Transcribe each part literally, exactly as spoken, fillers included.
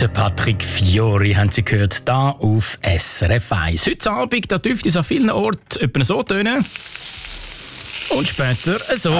Der Patrick Fiori haben Sie gehört, da auf S R F eins. Heute Abend da dürfte es an vielen Orten etwa so tönen. Und später so.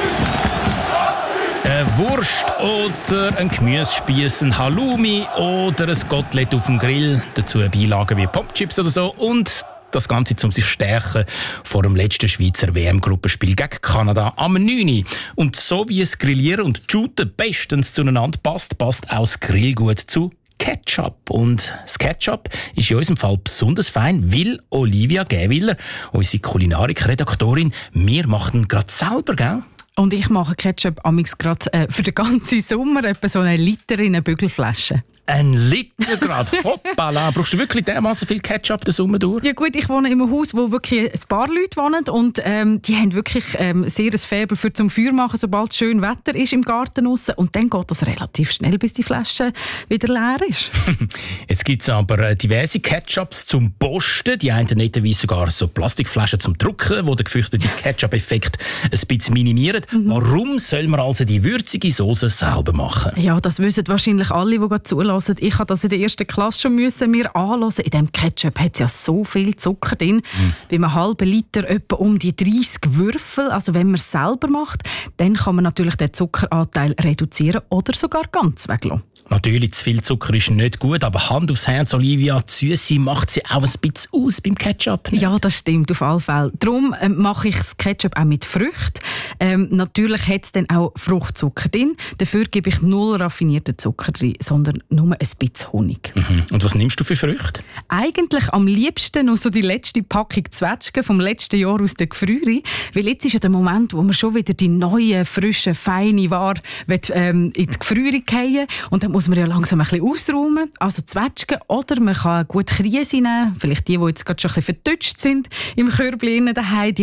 Eine Wurst oder ein Gemüsespieß, ein Halloumi oder ein Kotelett auf dem Grill. Dazu Beilagen wie Popchips oder so. Und das Ganze, um sich stärken vor dem letzten Schweizer W M-Gruppenspiel gegen Kanada am neunten Und so wie es Grillieren und Shooten bestens zueinander passt, passt auch das Grillgut zu Ketchup. Und das Ketchup ist in unserem Fall besonders fein, weil Olivia Gäwiller, unsere Kulinarik-Redaktorin, wir machen ihn gerade selber, gell? Und ich mache Ketchup amix gerade äh, für den ganzen Sommer etwa so einen Liter in eine Bügelflasche. Ein Liter gerade? Hoppala! Brauchst du wirklich dermaßen viel Ketchup den Sommer durch? Ja gut, ich wohne in einem Haus, wo wirklich ein paar Leute wohnen und ähm, die haben wirklich ähm, sehr ein Faible für zum Feuer machen, sobald es schön Wetter ist im Garten draussen. Und dann geht das relativ schnell, bis die Flasche wieder leer ist. Jetzt gibt es aber diverse Ketchups zum Posten. Die einen netterweise sogar so Plastikflaschen zum Drucken, die den gefürchteten Ketchup-Effekt ein bisschen minimieren. Mhm. Warum soll man also die würzige Soße selber machen? Ja, das wissen wahrscheinlich alle, die gerade zulassen. Ich habe das in der ersten Klasse schon müssen mir anhören. In diesem Ketchup hat es ja so viel Zucker drin. Mhm. Bei einem halben Liter etwa um die dreißig Würfel. Also wenn man es selber macht, dann kann man natürlich den Zuckeranteil reduzieren oder sogar ganz weglassen. Natürlich, zu viel Zucker ist nicht gut, aber Hand aufs Herz, Olivia, die Süße macht sie auch ein bisschen aus beim Ketchup. Ne? Ja, das stimmt, auf alle Fälle. Darum ähm, mache ich das Ketchup auch mit Früchten. Ähm, natürlich hat es dann auch Fruchtzucker drin. Dafür gebe ich null raffinierten Zucker drin, sondern nur ein bisschen Honig. Mhm. Und was nimmst du für Früchte? Eigentlich am liebsten noch so die letzte Packung Zwetschgen vom letzten Jahr aus der Gefrierung. Weil jetzt ist ja der Moment, wo man schon wieder die neue, frische, feine Ware ähm, in die Gefrierung fallen. Und dann muss man ja langsam ein bisschen ausräumen. Also Zwetschgen oder man kann gut Krise nehmen. Vielleicht die, die jetzt gerade schon ein bisschen vertutscht sind im Körbchen daheim.